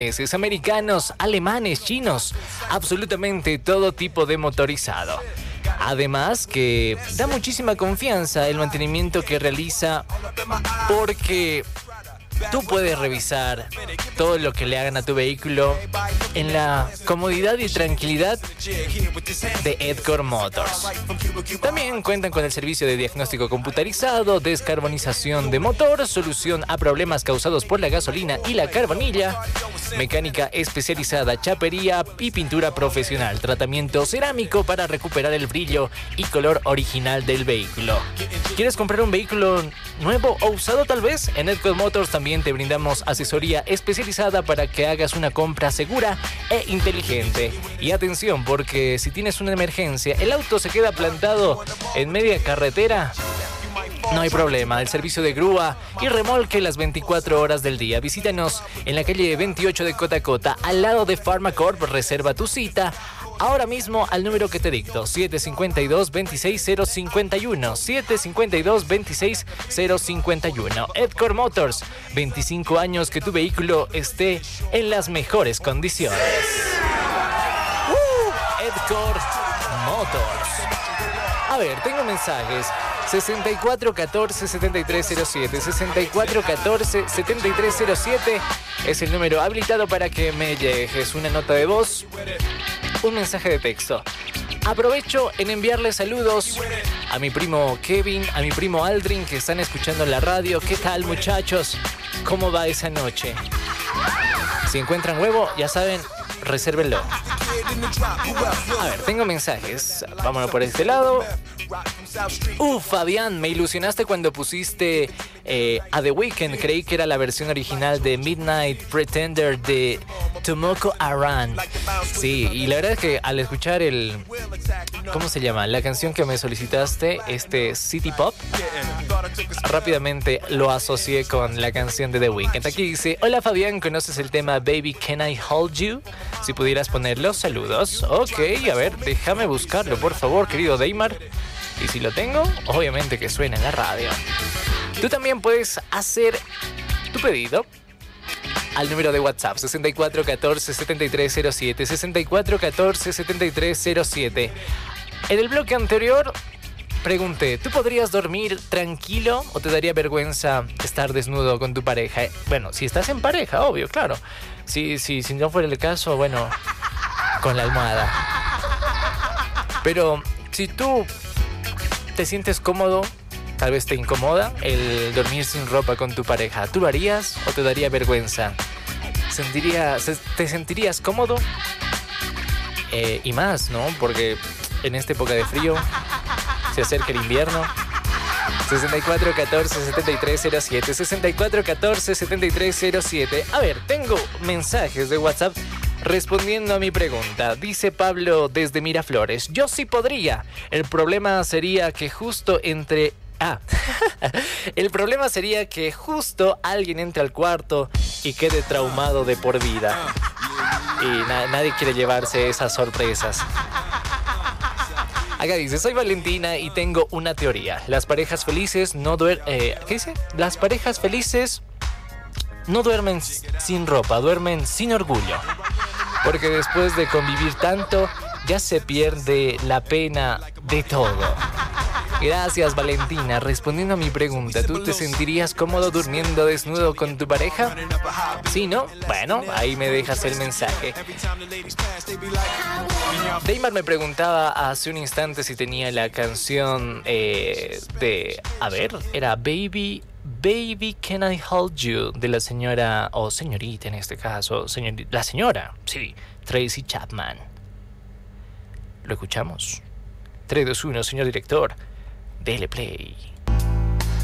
americanos, alemanes, chinos, absolutamente todo tipo de motorizado. Además que da muchísima confianza el mantenimiento que realiza, porque tú puedes revisar todo lo que le hagan a tu vehículo en la comodidad y tranquilidad de Edcore Motors. También cuentan con el servicio de diagnóstico computarizado, descarbonización de motor, solución a problemas causados por la gasolina y la carbonilla, mecánica especializada, chapería y pintura profesional, tratamiento cerámico para recuperar el brillo y color original del vehículo. ¿Quieres comprar un vehículo nuevo o usado tal vez? En Edcore Motors también te brindamos asesoría especializada para que hagas una compra segura e inteligente. Y atención, porque si tienes una emergencia, el auto se queda plantado en media carretera, no hay problema, el servicio de grúa y remolque las 24 horas del día. Visítanos en la calle 28 de Cotacota, al lado de Pharmacorp. Reserva tu cita ahora mismo al número que te dicto, 752-26051, 752-26051. Edcore Motors, 25 años que tu vehículo esté en las mejores condiciones. Edcore Motors. A ver, tengo mensajes. 6414-7307, 6414-7307 es el número habilitado para que me dejes una nota de voz, un mensaje de texto. Aprovecho en enviarles saludos a mi primo Kevin, a mi primo Aldrin, que están escuchando la radio. ¿Qué tal, muchachos? ¿Cómo va esa noche? Si encuentran huevo, ya saben, resérvenlo. A ver, tengo mensajes. Vámonos por este lado. Fabián, me ilusionaste cuando pusiste a The Weeknd. Creí que era la versión original de Midnight Pretender de Tomoko Aran. Sí, y la verdad es que al escuchar ¿cómo se llama? La canción que me solicitaste, City Pop, rápidamente lo asocié con la canción de The Weeknd. Aquí dice: hola Fabián, ¿conoces el tema Baby Can I Hold You? Si pudieras ponerlo, saludos. Ok, a ver, déjame buscarlo, por favor, querido Deimar. Y si lo tengo, obviamente que suena en la radio. Tú también puedes hacer tu pedido al número de WhatsApp 6414-7307, 6414-7307. En el bloque anterior pregunté, ¿tú podrías dormir tranquilo o te daría vergüenza estar desnudo con tu pareja? Bueno, si estás en pareja, obvio, claro. Si no fuera el caso, bueno, con la almohada. Pero si tú te sientes cómodo, tal vez te incomoda el dormir sin ropa con tu pareja, ¿tú lo harías o te daría vergüenza? ¿Te sentirías cómodo? Y más, ¿no? Porque en esta época de frío se acerca el invierno. 6414-7307, 6414-7307. A ver, tengo mensajes de WhatsApp respondiendo a mi pregunta. Dice Pablo desde Miraflores: yo sí podría. El problema sería que justo el problema sería que justo alguien entre al cuarto y quede traumado de por vida. Y nadie quiere llevarse esas sorpresas. Acá dice: soy Valentina y tengo una teoría. Las parejas felices no duermen... ¿qué dice? Las parejas felices no duermen sin ropa, duermen sin orgullo. Porque después de convivir tanto, ya se pierde la pena de todo. Gracias, Valentina. Respondiendo a mi pregunta, ¿tú te sentirías cómodo durmiendo desnudo con tu pareja? ¿Sí, no? Bueno, ahí me dejas el mensaje. Deimar me preguntaba hace un instante si tenía la canción era Baby Can I Hold You, de la señora, o señorita en este caso, la señora, sí, Tracy Chapman. ¿Lo escuchamos? 3, 2, 1, señor director. Dele play.